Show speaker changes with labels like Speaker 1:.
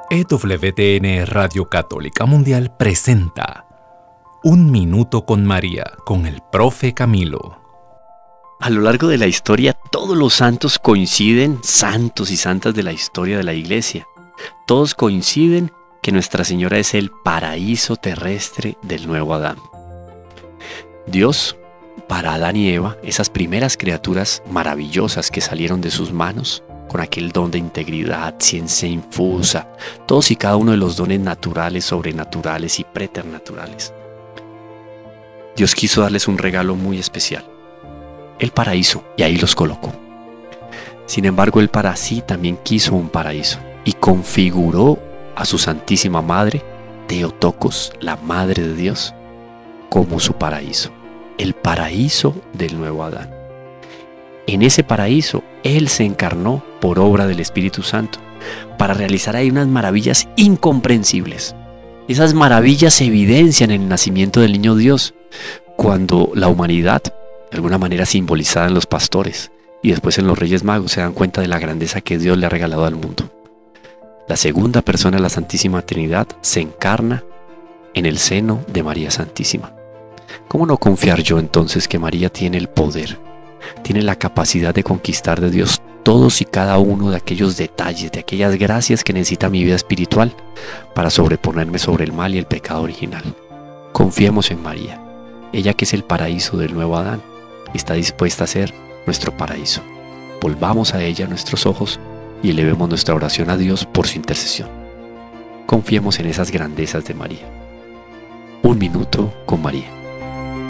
Speaker 1: EWTN Radio Católica Mundial presenta Un Minuto con María, con el Profe Camilo.
Speaker 2: A lo largo de la historia, todos los santos coinciden, santos y santas de la historia de la Iglesia. Todos coinciden que Nuestra Señora es el paraíso terrestre del nuevo Adán. Dios, para Adán y Eva, esas primeras criaturas maravillosas que salieron de sus manos, con aquel don de integridad, ciencia infusa, todos y cada uno de los dones naturales, sobrenaturales y preternaturales. Dios quiso darles un regalo muy especial, el paraíso, y ahí los colocó. Sin embargo, Él para sí también quiso un paraíso y configuró a su Santísima Madre, Theotokos, la Madre de Dios, como su paraíso, el paraíso del nuevo Adán. En ese paraíso, Él se encarnó por obra del Espíritu Santo para realizar ahí unas maravillas incomprensibles. Esas maravillas se evidencian en el nacimiento del niño Dios, cuando la humanidad, de alguna manera simbolizada en los pastores y después en los Reyes Magos, se dan cuenta de la grandeza que Dios le ha regalado al mundo. La segunda persona de la Santísima Trinidad se encarna en el seno de María Santísima. ¿Cómo no confiar yo entonces que María tiene el poder, tiene la capacidad de conquistar de Dios todos y cada uno de aquellos detalles, de aquellas gracias que necesita mi vida espiritual para sobreponerme sobre el mal y el pecado original? Confiemos en María. Ella, que es el paraíso del nuevo Adán, está dispuesta a ser nuestro paraíso. Volvamos a ella nuestros ojos y elevemos nuestra oración a Dios por su intercesión. Confiemos en esas grandezas de María. Un minuto con María.